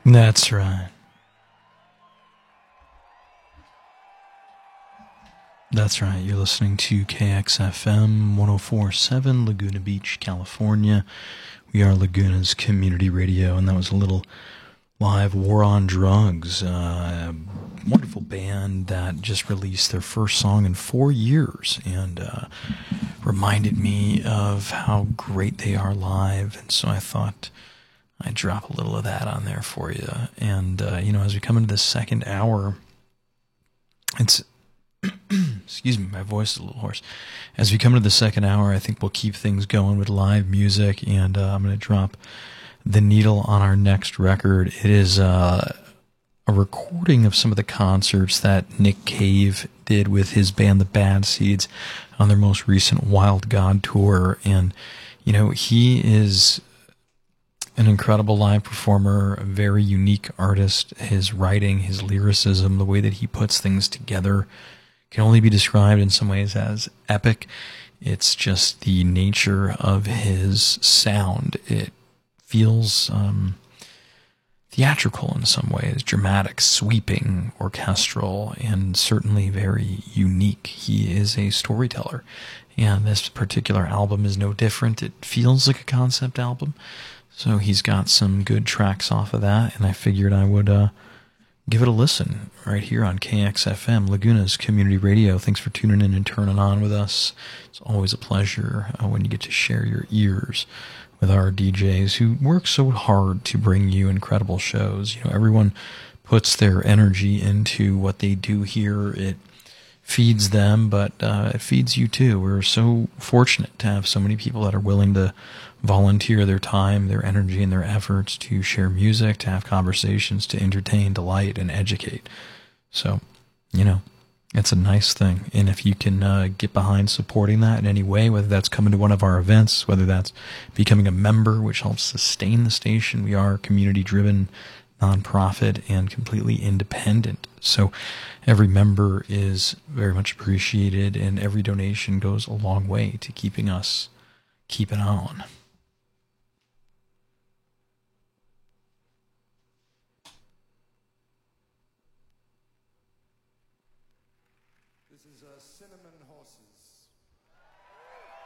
That's right. That's right. You're listening to KXFM 1047, Laguna Beach, California. We are Laguna's community radio, and that was a little live War on Drugs. Wonderful band that just released their first song in 4 years and reminded me of how great they are live. And so I thought I'd drop a little of that on there for you. And, as we come into the second hour, it's excuse me, my voice is a little hoarse. As we come into the second hour, I think we'll keep things going with live music, and I'm going to drop the needle on our next record. It is a recording of some of the concerts that Nick Cave did with his band, the Bad Seeds, on their most recent Wild God tour. And, he is an incredible live performer, a very unique artist. His writing, his lyricism, the way that he puts things together can only be described in some ways as epic. It's just the nature of his sound. It feels theatrical in some ways, dramatic, sweeping, orchestral, and certainly very unique. He is a storyteller, and this particular album is no different. It feels like a concept album, so he's got some good tracks off of that, and I figured I would give it a listen right here on KXFM, Laguna's community radio. Thanks for tuning in and turning on with us. It's always a pleasure when you get to share your ears with our DJs who work so hard to bring you incredible shows. Everyone puts their energy into what they do here. It feeds them, but it feeds you too. We're so fortunate to have so many people that are willing to volunteer their time, their energy, and their efforts to share music, to have conversations, to entertain, delight, and educate. So, it's a nice thing. And if you can get behind supporting that in any way, whether that's coming to one of our events, whether that's becoming a member, which helps sustain the station. We are a community-driven nonprofit and completely independent. So every member is very much appreciated, and every donation goes a long way to keeping us keeping on. This is Cinnamon Horses.